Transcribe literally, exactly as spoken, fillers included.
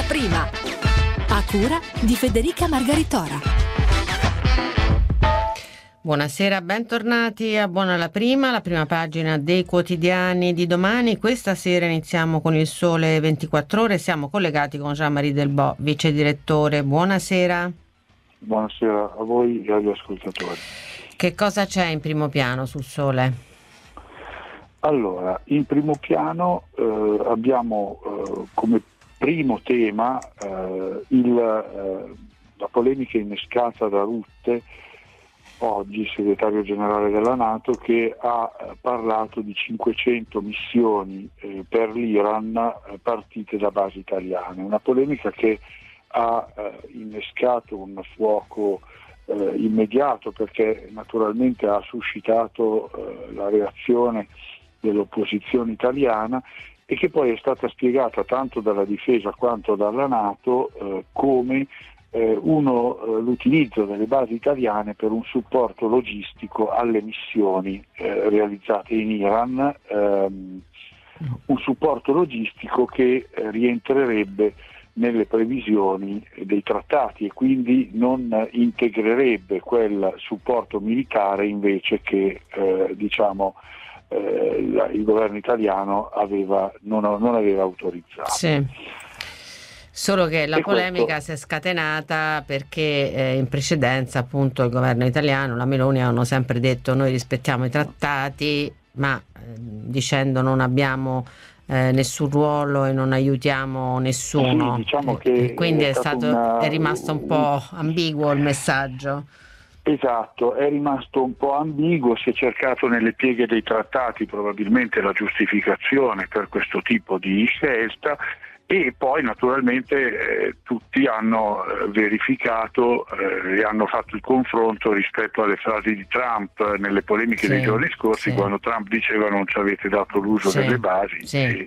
prima. A cura di Federica Margaritora. Buonasera, bentornati a Buona la Prima, la prima pagina dei quotidiani di domani. Questa sera iniziamo con il Sole ventiquattro Ore, siamo collegati con Jean-Marie Delbo, vice direttore. Buonasera. Buonasera a voi e agli ascoltatori. Che cosa c'è in primo piano sul Sole? Allora, in primo piano eh, abbiamo eh, come primo tema eh, il, eh, la polemica innescata da Rutte, oggi segretario generale della NATO, che ha eh, parlato di cinquecento missioni eh, per l'Iran eh, partite da basi italiane. Una polemica che ha eh, innescato un fuoco eh, immediato, perché naturalmente ha suscitato eh, la reazione dell'opposizione italiana e che poi è stata spiegata tanto dalla difesa quanto dalla NATO eh, come eh, uno, eh, l'utilizzo delle basi italiane per un supporto logistico alle missioni eh, realizzate in Iran, ehm, un supporto logistico che eh, rientrerebbe nelle previsioni dei trattati e quindi non integrerebbe quel supporto militare invece che eh, diciamo eh, il governo italiano aveva, non, non aveva autorizzato. Sì. Solo che la E polemica questo... si è scatenata perché eh, in precedenza appunto il governo italiano, la Meloni, hanno sempre detto noi rispettiamo i trattati, ma eh, dicendo non abbiamo Eh, nessun ruolo e non aiutiamo nessuno. Sì, diciamo e, che e quindi è, è, stato, una, è rimasto un po' ambiguo il messaggio. Esatto, è rimasto un po' ambiguo, si è cercato nelle pieghe dei trattati probabilmente la giustificazione per questo tipo di scelta e poi naturalmente eh, tutti hanno eh, verificato eh, e hanno fatto il confronto rispetto alle frasi di Trump nelle polemiche sì, dei giorni scorsi, sì. Quando Trump diceva non ci avete dato l'uso sì, delle basi sì. e